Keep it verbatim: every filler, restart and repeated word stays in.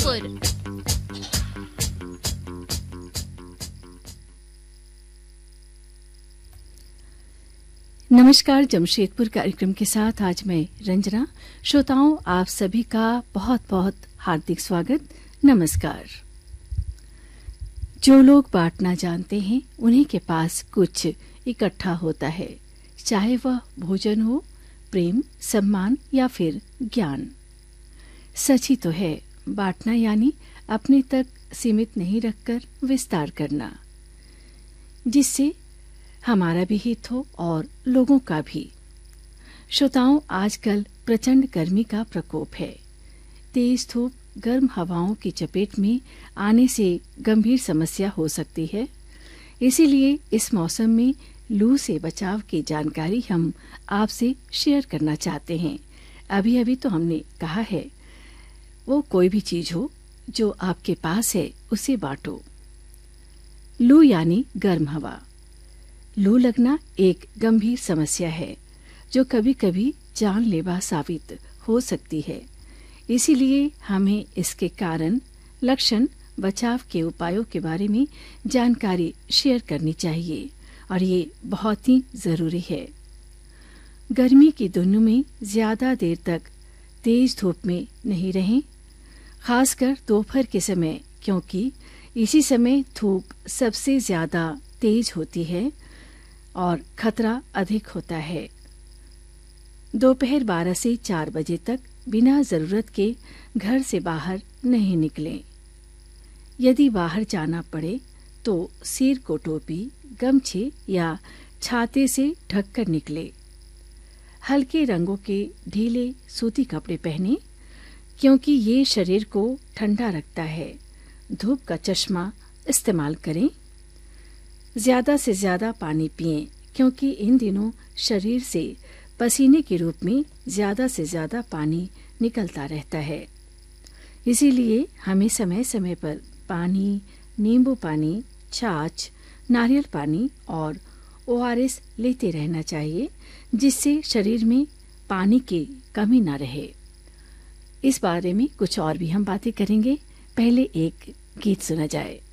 जमशेदपुर। नमस्कार, जमशेदपुर कार्यक्रम के साथ आज मैं रंजना। श्रोताओं, आप सभी का बहुत बहुत हार्दिक स्वागत। नमस्कार। जो लोग बांटना जानते हैं उन्हीं के पास कुछ इकट्ठा होता है, चाहे वह भोजन हो, प्रेम, सम्मान या फिर ज्ञान। सच ही तो है, बांटना यानी अपने तक सीमित नहीं रखकर विस्तार करना, जिससे हमारा भी हित हो और लोगों का भी। श्रोताओं, आजकल प्रचंड गर्मी का प्रकोप है। तेज धूप, गर्म हवाओं की चपेट में आने से गंभीर समस्या हो सकती है। इसीलिए इस मौसम में लू से बचाव की जानकारी हम आपसे शेयर करना चाहते हैं। अभी अभी तो हमने कहा है, वो कोई भी चीज हो जो आपके पास है उसे बांटो। लू यानी गर्म हवा। लू लगना एक गंभीर समस्या है जो कभी कभी जानलेवा साबित हो सकती है। इसीलिए हमें इसके कारण, लक्षण, बचाव के उपायों के बारे में जानकारी शेयर करनी चाहिए और ये बहुत ही जरूरी है। गर्मी की दिनों में ज्यादा देर तक तेज धूप में नहीं रहें, खासकर दोपहर के समय, क्योंकि इसी समय धूप सबसे ज्यादा तेज होती है और खतरा अधिक होता है। दोपहर बारह से चार बजे तक बिना जरूरत के घर से बाहर नहीं निकलें। यदि बाहर जाना पड़े तो सिर को टोपी, गमछे या छाते से ढककर निकले। हल्के रंगों के ढीले सूती कपड़े पहने, क्योंकि ये शरीर को ठंडा रखता है। धूप का चश्मा इस्तेमाल करें। ज्यादा से ज्यादा पानी पिएं, क्योंकि इन दिनों शरीर से पसीने के रूप में ज्यादा से ज्यादा पानी निकलता रहता है। इसीलिए हमें समय समय पर पानी, नींबू पानी, छाछ, नारियल पानी और ओ आर एस लेते रहना चाहिए, जिससे शरीर में पानी की कमी न रहे। इस बारे में कुछ और भी हम बातें करेंगे। पहले एक गीत सुना जाए।